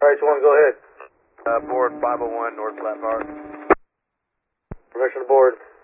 Alright, you want to go ahead? Board 501 North Flat Park. Permission to board.